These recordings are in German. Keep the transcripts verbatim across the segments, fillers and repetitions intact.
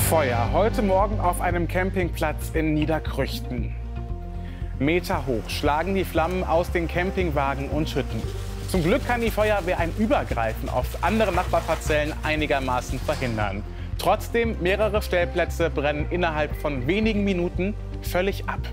Feuer heute Morgen auf einem Campingplatz in Niederkrüchten. Meter hoch schlagen die Flammen aus den Campingwagen und Hütten. Zum Glück kann die Feuerwehr ein Übergreifen auf andere Nachbarparzellen einigermaßen verhindern. Trotzdem, mehrere Stellplätze brennen innerhalb von wenigen Minuten völlig ab.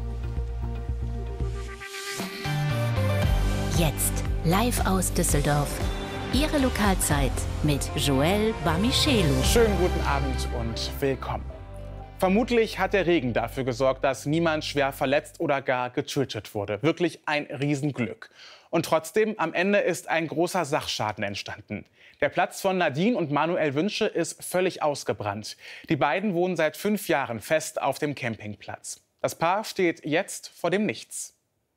Jetzt live aus Düsseldorf. Ihre Lokalzeit mit Joël Bamichelu. Schönen guten Abend und willkommen. Vermutlich hat der Regen dafür gesorgt, dass niemand schwer verletzt oder gar getötet wurde. Wirklich ein Riesenglück. Und trotzdem, am Ende ist ein großer Sachschaden entstanden. Der Platz von Nadine und Manuel Wünsche ist völlig ausgebrannt. Die beiden wohnen seit fünf Jahren fest auf dem Campingplatz. Das Paar steht jetzt vor dem Nichts.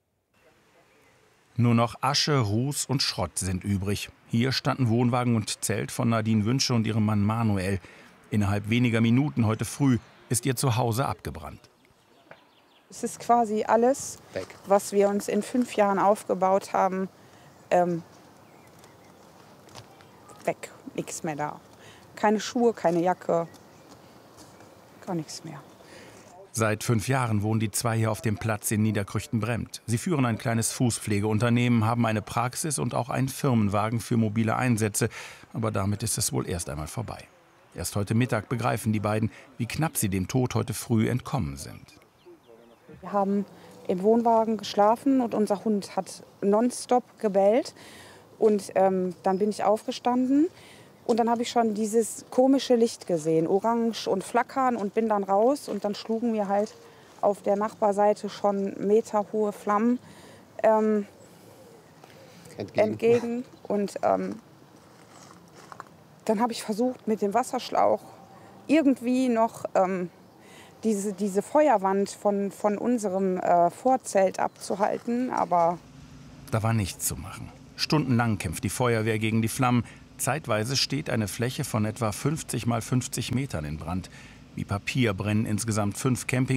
Nur noch Asche, Ruß und Schrott sind übrig. Hier standen Wohnwagen und Zelt von Nadine Wünsche und ihrem Mann Manuel. Innerhalb weniger Minuten heute früh ist ihr Zuhause abgebrannt. Es ist quasi alles, weg, was wir uns in fünf Jahren aufgebaut haben, ähm, weg. Nichts mehr da. Keine Schuhe, keine Jacke, gar nichts mehr. Seit fünf Jahren wohnen die zwei hier auf dem Platz in Niederkrüchten-Brempt. Sie führen ein kleines Fußpflegeunternehmen, haben eine Praxis und auch einen Firmenwagen für mobile Einsätze. Aber damit ist es wohl erst einmal vorbei. Erst heute Mittag begreifen die beiden, wie knapp sie dem Tod heute früh entkommen sind. Wir haben im Wohnwagen geschlafen und unser Hund hat nonstop gebellt. Und ähm, dann bin ich aufgestanden. Und dann habe ich schon dieses komische Licht gesehen, orange und flackern, und bin dann raus. Und dann schlugen mir halt auf der Nachbarseite schon meterhohe Flammen ähm, entgegen. entgegen. Und ähm, dann habe ich versucht, mit dem Wasserschlauch irgendwie noch ähm, diese, diese Feuerwand von, von unserem äh, Vorzelt abzuhalten. Aber da war nichts zu machen. Stundenlang kämpft die Feuerwehr gegen die Flammen. Zeitweise steht eine Fläche von etwa fünfzig mal fünfzig Metern in Brand. Wie Papier brennen insgesamt fünf Camping